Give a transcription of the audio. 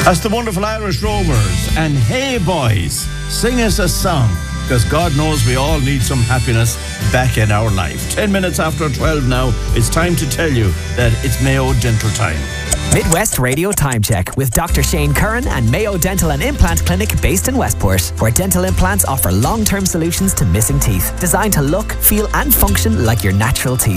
That's the wonderful Irish Rovers. And hey boys, sing us a song, because God knows we all need some happiness back in our life. 10 minutes after 12 now, it's time to tell you that it's Mayo Dental time. Midwest Radio Time Check with Dr. Shane Curran and Mayo Dental and Implant Clinic based in Westport, where dental implants offer long-term solutions to missing teeth, designed to look, feel and function like your natural teeth.